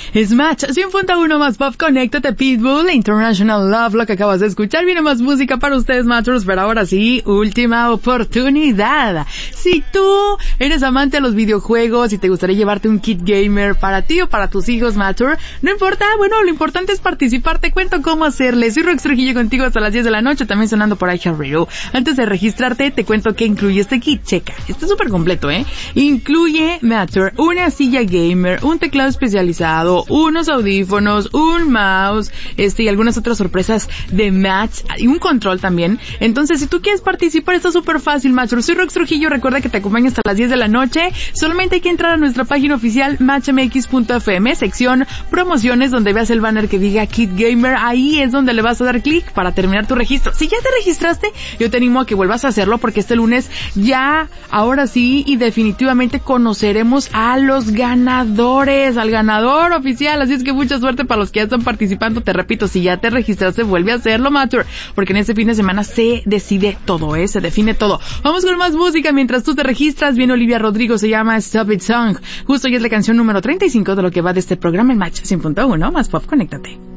Es Match 100.1 más Pop. Conéctate, Pitbull, International Love, lo que acabas de escuchar. Viene más música para ustedes, Matchers, pero ahora sí, última oportunidad. Si tú eres amante de los videojuegos y te gustaría llevarte un kit gamer para ti o para tus hijos, Matcher, no importa, bueno, lo importante es participar. Te cuento cómo hacerle. Soy Rox Trujillo contigo hasta las 10 de la noche, también sonando por iHeartRadio. Antes de registrarte, te cuento qué incluye este kit. Checa, está súper completo, Incluye, Matcher, una silla gamer, un teclado especializado, unos audífonos, un mouse, y algunas otras sorpresas de Match, y un control también. Entonces, si tú quieres participar, está súper fácil, Matcher. Soy Rox Trujillo, recuerda que te acompaño hasta las 10 de la noche. Solamente hay que entrar a nuestra página oficial, matchmx.fm, sección promociones, donde veas el banner que diga Kit Gamer. Ahí es donde le vas a dar clic para terminar tu registro. Si ya te registraste, yo te animo a que vuelvas a hacerlo, porque este lunes ya, ahora sí, y definitivamente conoceremos a los ganadores, al ganador oficial. Así es que mucha suerte para los que ya están participando. Te repito, si ya te registraste, vuelve a hacerlo, Mature, porque en este fin de semana se decide todo, se define todo. Vamos con más música mientras tú te registras. Viene Olivia Rodrigo, se llama Stop It Song. Justo ya es la canción número 35 de lo que va de este programa en Match 100.1 más Pop. Conéctate.